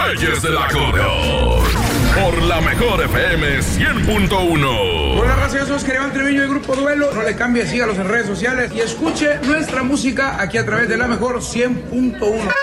Reyes del Acordeón. Por la mejor FM 100.1. Hola, gracias, yo soy Iván Treviño del Grupo Duelo. No le cambie, sígalos en redes sociales y escuche nuestra música aquí a través de la mejor 100.1.